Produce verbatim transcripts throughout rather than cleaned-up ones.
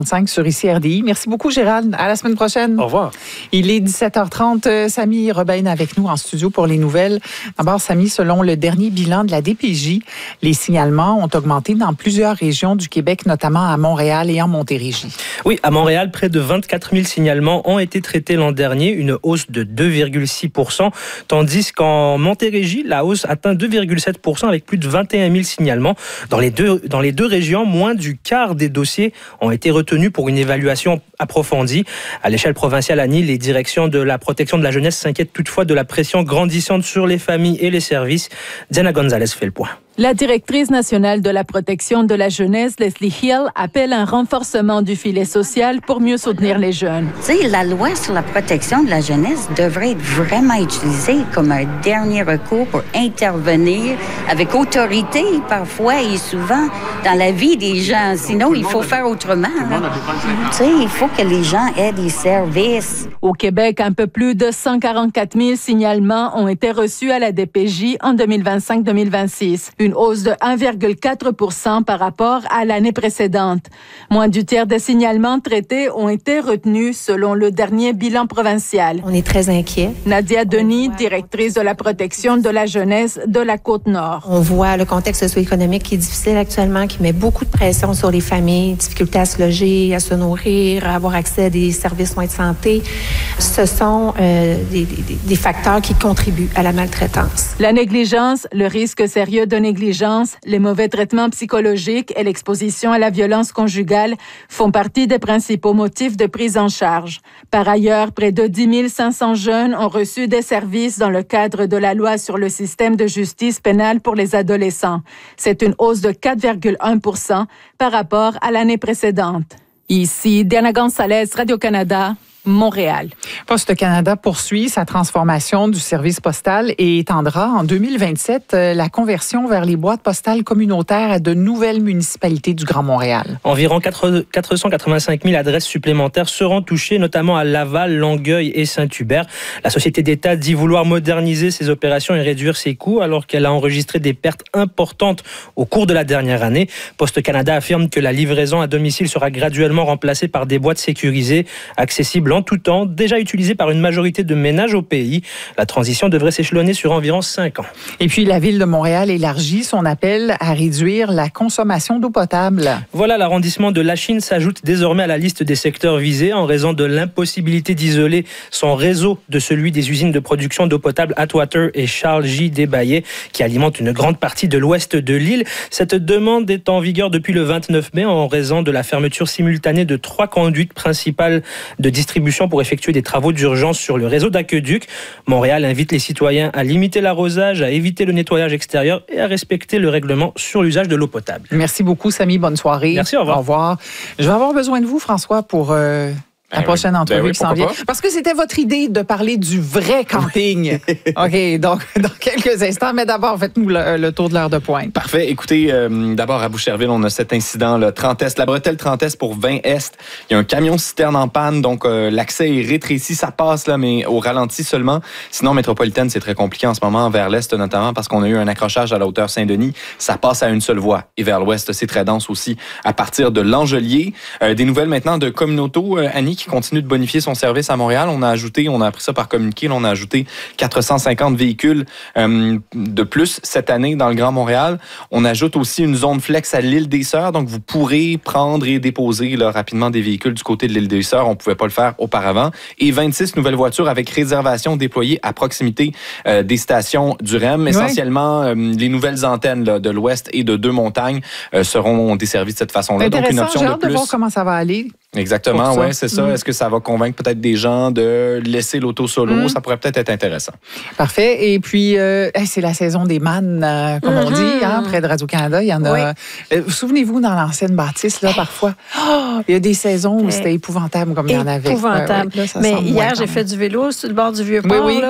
cinq sur I C R D I. Merci beaucoup, Gérald. À la semaine prochaine. Au revoir. Il est dix-sept heures trente. Samy Robin avec nous en studio pour les nouvelles. D'abord, Samy, selon le dernier bilan de la D P J, les signalements ont augmenté dans plusieurs régions du Québec, notamment à Montréal et en Montérégie. Oui, à Montréal, près de vingt-quatre mille signalements ont été traités l'an dernier, une hausse de deux virgule six pour cent, tandis qu'en Montérégie, la hausse atteint deux virgule sept pour cent avec plus de vingt et un mille signalements. Dans les deux, dans les deux régions, moins du quart des dossiers ont été retenus pour une évaluation approfondie. À l'échelle provinciale, Annie, les directions de la protection de la jeunesse s'inquiètent toutefois de la pression grandissante sur les familles et les services. Diana Gonzalez fait le point. La directrice nationale de la protection de la jeunesse, Leslie Hill, appelle un renforcement du filet social pour mieux soutenir les jeunes. Tu sais, la loi sur la protection de la jeunesse devrait être vraiment utilisée comme un dernier recours pour intervenir avec autorité, parfois et souvent, dans la vie des gens. Sinon, il faut faire autrement. Hein? Tu sais, il faut que les gens aient des services. Au Québec, un peu plus de cent quarante-quatre mille signalements ont été reçus à la D P J en deux mille vingt-cinq deux mille vingt-six. Une hausse de un virgule quatre pour cent par rapport à l'année précédente. Moins du tiers des signalements traités ont été retenus selon le dernier bilan provincial. On est très inquiets. Nadia Denis, directrice de la protection de la jeunesse de la Côte-Nord. On voit le contexte socio-économique qui est difficile actuellement, qui met beaucoup de pression sur les familles, difficulté à se loger, à se nourrir, à avoir accès à des services soins de santé. Ce sont euh, des, des, des facteurs qui contribuent à la maltraitance. La négligence, le risque sérieux de négligence, les mauvais traitements psychologiques et l'exposition à la violence conjugale font partie des principaux motifs de prise en charge. Par ailleurs, près de dix mille cinq cents jeunes ont reçu des services dans le cadre de la loi sur le système de justice pénale pour les adolescents. C'est une hausse de quatre virgule un pour cent par rapport à l'année précédente. Ici, Diana Gonzalez, Radio-Canada. Montréal. Poste Canada poursuit sa transformation du service postal et étendra en deux mille vingt-sept la conversion vers les boîtes postales communautaires à de nouvelles municipalités du Grand Montréal. Environ quatre cent quatre-vingt-cinq mille adresses supplémentaires seront touchées, notamment à Laval, Longueuil et Saint-Hubert. La Société d'État dit vouloir moderniser ses opérations et réduire ses coûts alors qu'elle a enregistré des pertes importantes au cours de la dernière année. Poste Canada affirme que la livraison à domicile sera graduellement remplacée par des boîtes sécurisées, accessibles en tout temps, déjà utilisé par une majorité de ménages au pays. La transition devrait s'échelonner sur environ cinq ans. Et puis, la Ville de Montréal élargit son appel à réduire la consommation d'eau potable. Voilà, l'arrondissement de Lachine s'ajoute désormais à la liste des secteurs visés en raison de l'impossibilité d'isoler son réseau de celui des usines de production d'eau potable Atwater et Charles J. Desbaillets, qui alimentent une grande partie de l'ouest de l'île. Cette demande est en vigueur depuis le vingt-neuf mai en raison de la fermeture simultanée de trois conduites principales de distribution pour effectuer des travaux d'urgence sur le réseau d'aqueduc. Montréal invite les citoyens à limiter l'arrosage, à éviter le nettoyage extérieur et à respecter le règlement sur l'usage de l'eau potable. Merci beaucoup, Samy. Bonne soirée. Merci, au revoir. Au revoir. Je vais avoir besoin de vous, François, pour... Euh... La ben prochaine oui. entrevue ben oui, qui s'en vient. Pas? Parce que c'était votre idée de parler du vrai camping. OK, donc dans quelques instants. Mais d'abord, faites-nous le, le tour de l'heure de pointe. Parfait. Écoutez, euh, d'abord à Boucherville, on a cet incident, le trente Est, la bretelle trente Est pour vingt Est. Il y a un camion-citerne en panne, donc euh, l'accès est rétréci. Ça passe, là, mais au ralenti seulement. Sinon, métropolitaine, c'est très compliqué en ce moment, vers l'Est notamment, parce qu'on a eu un accrochage à la hauteur Saint-Denis. Ça passe à une seule voie. Et vers l'Ouest, c'est très dense aussi, à partir de l'Angelier. Euh, des nouvelles maintenant de Communauto, euh, Annie, qui continue de bonifier son service à Montréal. On a ajouté, on a appris ça par communiqué, là, on a ajouté quatre cent cinquante véhicules euh, de plus cette année dans le Grand Montréal. On ajoute aussi une zone flex à l'île des Sœurs, donc vous pourrez prendre et déposer là, rapidement des véhicules du côté de l'île des Sœurs. On ne pouvait pas le faire auparavant. Et vingt-six nouvelles voitures avec réservation déployées à proximité euh, des stations du R E M. Essentiellement, euh, les nouvelles antennes là, de l'Ouest et de Deux-Montagnes euh, seront desservies de cette façon-là. Donc une option j'ai de hâte plus. de voir comment ça va aller. Exactement, oui, c'est ça. Mm. Est-ce que ça va convaincre peut-être des gens de laisser l'auto solo? Mm. Ça pourrait peut-être être intéressant. Parfait. Et puis, euh, c'est la saison des mannes, euh, comme mm-hmm. on dit, hein, près de Radio-Canada. Il y en a. Oui. Euh, souvenez-vous, dans l'ancienne bâtisse, là, parfois, oh, il y a des saisons où c'était épouvantable comme il y en avait. Épouvantable. Ouais, ouais, là, mais hier, j'ai fait du vélo sur le bord du Vieux-Port, oui, oui. là.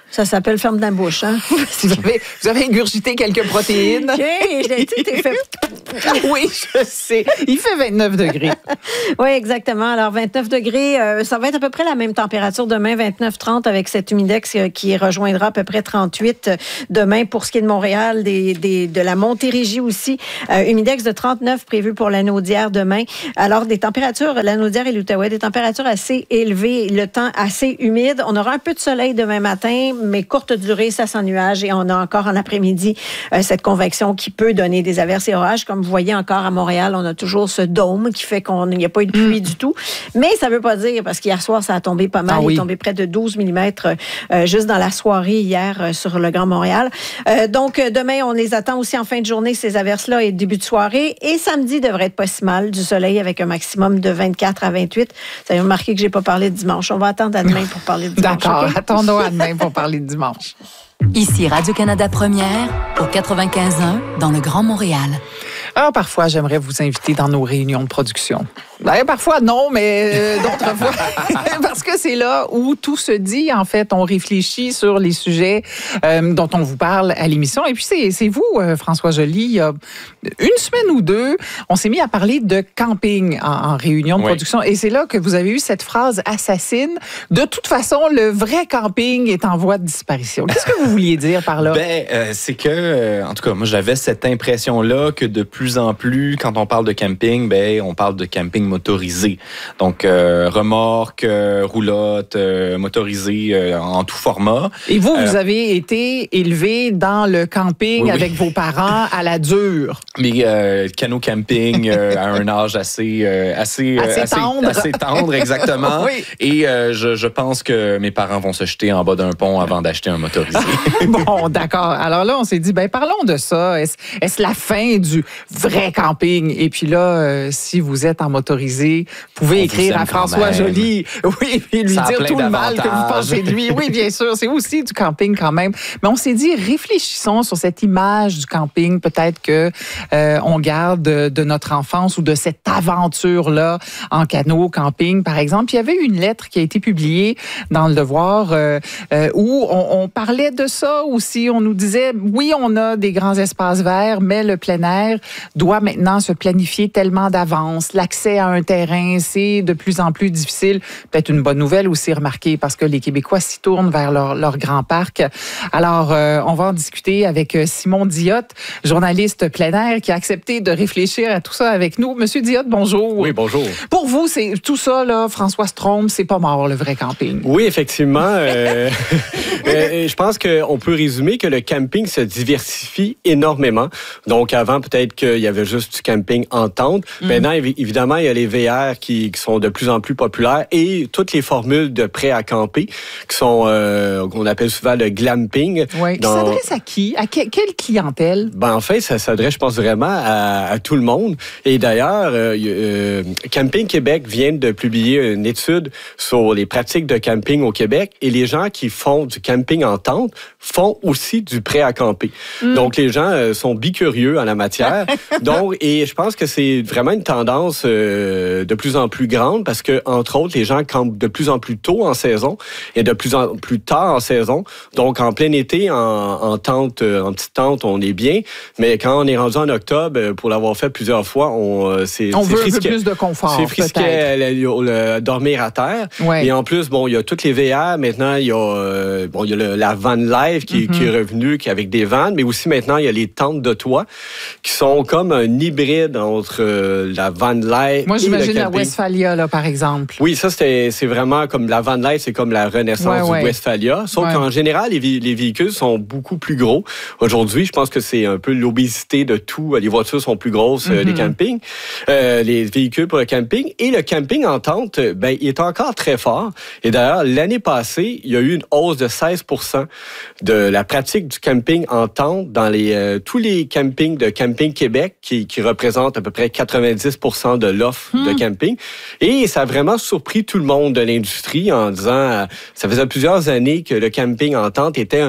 Ça s'appelle ferme dans la bouche, hein? vous, avez, vous avez ingurgité quelques protéines. OK, j'ai t'es fait... Oui, je sais. Il fait vingt-neuf degrés. Oui, exactement. Alors, vingt-neuf degrés, euh, ça va être à peu près la même température demain, vingt-neuf trente, avec cet humidex euh, qui rejoindra à peu près trente-huit euh, demain. Pour ce qui est de Montréal, des, des, de la Montérégie aussi, euh, humidex de trente-neuf prévu pour la Naudière demain. Alors, des températures, la Naudière et l'Outaouais, des températures assez élevées, le temps assez humide. On aura un peu de soleil demain matin, mais courte durée, ça sans nuages. Et on a encore en après-midi euh, cette convection qui peut donner des averses et orages. Comme vous voyez encore à Montréal, on a toujours ce dôme qui fait qu'il n'y a pas eu de pluie mmh. du tout. Mais ça ne veut pas dire, parce qu'hier soir, ça a tombé pas mal. Ah oui. Il est tombé près de douze millimètres euh, juste dans la soirée hier euh, sur le Grand Montréal. Euh, donc, demain, on les attend aussi en fin de journée, ces averses-là, et début de soirée. Et samedi devrait être pas si mal, du soleil avec un maximum de vingt-quatre à vingt-huit. Vous avez remarqué que je n'ai pas parlé de dimanche. On va attendre à demain pour parler de dimanche. D'accord, okay? attendons à demain pour parler de dimanche. Ici Radio-Canada Première, au quatre-vingt-quinze un, dans le Grand Montréal. Alors, parfois, j'aimerais vous inviter dans nos réunions de production. Ben, parfois, non, mais euh, d'autres fois, parce que c'est là où tout se dit, en fait. On réfléchit sur les sujets euh, dont on vous parle à l'émission. Et puis, c'est, c'est vous, euh, François Joly, il y a une semaine ou deux, on s'est mis à parler de camping en, en réunion de oui. production. Et c'est là que vous avez eu cette phrase assassine. De toute façon, le vrai camping est en voie de disparition. Qu'est-ce que vous vouliez dire par là? Ben, euh, c'est que, euh, en tout cas, moi, j'avais cette impression-là que de plus en plus, quand on parle de camping, ben, on parle de camping motorisé. Donc, euh, remorque, euh, roulotte, euh, motorisé euh, en tout format. Et vous, euh, vous avez été élevé dans le camping oui, avec oui. vos parents à la dure. Mais euh, canot camping euh, à un âge assez euh, assez, assez, assez tendre, assez tendre exactement. oui. Et euh, je, je pense que mes parents vont se jeter en bas d'un pont avant d'acheter un motorisé. Bon, d'accord. Alors là, on s'est dit, ben parlons de ça. Est-ce, est-ce la fin du vrai camping? Et puis là, euh, si vous êtes en motorisé, vous pouvez on écrire à François Joly, oui, et lui ça dire tout le mal que vous pensez de lui. Oui, bien sûr, c'est aussi du camping quand même. Mais on s'est dit, réfléchissons sur cette image du camping, peut-être que euh, on garde de, de notre enfance ou de cette aventure-là en canot, camping, par exemple. Il y avait une lettre qui a été publiée dans Le Devoir euh, euh, où on, on parlait de ça aussi. On nous disait, oui, on a des grands espaces verts, mais le plein air doit maintenant se planifier tellement d'avance. L'accès à un terrain, c'est de plus en plus difficile. Peut-être une bonne nouvelle aussi remarquée parce que les Québécois s'y tournent vers leur, leur grand parc. Alors, euh, on va en discuter avec Simon Diotte, journaliste plein air, qui a accepté de réfléchir à tout ça avec nous. Monsieur Diotte, bonjour. Oui, bonjour. Pour vous, c'est tout ça, là, François Strome, c'est pas mort, le vrai camping. Oui, effectivement. Euh, euh, je pense qu'on peut résumer que le camping se diversifie énormément. Donc, avant, peut-être qu'il y avait juste du camping en tente. Mm. Maintenant, évidemment, il y a les V R qui, qui sont de plus en plus populaires et toutes les formules de prêt à camper qui sont, euh, qu'on appelle souvent le glamping. Oui. Donc, ça s'adresse à qui? À que, quelle clientèle? Ben, en fait, ça s'adresse, je pense, vraiment à, à tout le monde. Et d'ailleurs, euh, euh, Camping Québec vient de publier une étude sur les pratiques de camping au Québec et les gens qui font du camping en tente font aussi du prêt à camper. Mm. Donc, les gens euh, sont bicurieux en la matière. Donc, et je pense que c'est vraiment une tendance euh, de plus en plus grande parce que, entre autres, les gens campent de plus en plus tôt en saison et de plus en plus tard en saison. Donc, en plein été, en, en tente, en petite tente, on est bien. Mais quand on est rendu en octobre, pour l'avoir fait plusieurs fois, on, c'est, on c'est veut frisquet. un peu plus de confort, c'est frisquet, le, le, le, dormir à terre. Ouais. Et en plus, bon, il y a toutes les V R. Maintenant, il y a, euh, bon, il y a le, la van life qui, mm-hmm. qui est revenue, qui avec des vannes. Mais aussi, maintenant, il y a les tentes de toit qui sont comme un hybride entre euh, la van life. Moi, j'imagine la Westphalia, là, par exemple. Oui, ça, c'est, c'est vraiment comme la van life, c'est comme la renaissance ouais, ouais. du Westphalia. Sauf ouais. qu'en général, les, les véhicules sont beaucoup plus gros. Aujourd'hui, je pense que c'est un peu l'obésité de tout. Les voitures sont plus grosses, mm-hmm. les campings, euh, les véhicules pour le camping. Et le camping en tente, ben, il est encore très fort. Et d'ailleurs, l'année passée, il y a eu une hausse de seize pour cent de la pratique du camping en tente dans les, euh, tous les campings de Camping Québec, qui, qui représentent à peu près quatre-vingt-dix pour cent de l'offre mm. de camping. Et ça a vraiment surpris tout le monde de l'industrie en disant, euh, ça faisait plusieurs années que le camping en tente était un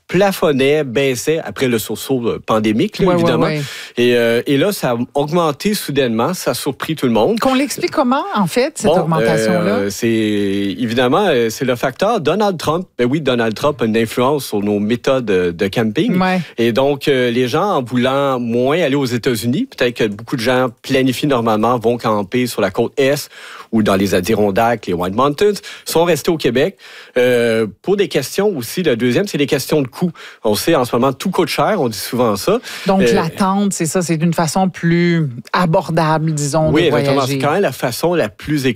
plafonnait, baissait après le sursaut pandémique, là, ouais, évidemment. Ouais, ouais. Et, euh, et là, ça a augmenté soudainement. Ça a surpris tout le monde. Qu'on l'explique comment, en fait, cette bon, augmentation-là? Euh, c'est évidemment, c'est le facteur Donald Trump. Ben oui, Donald Trump a une influence sur nos méthodes de camping. Ouais. Et donc, euh, les gens, en voulant moins aller aux États-Unis, peut-être que beaucoup de gens planifient normalement, vont camper sur la côte Est ou dans les Adirondacks, les White Mountains, sont restés au Québec. Euh, pour des questions aussi, le deuxième, c'est les questions de coût. On sait, en ce moment, tout coûte cher, on dit souvent ça. Donc, euh, l'attente, c'est ça, c'est d'une façon plus abordable, disons, oui, de voyager. Oui, c'est quand même la façon la plus économique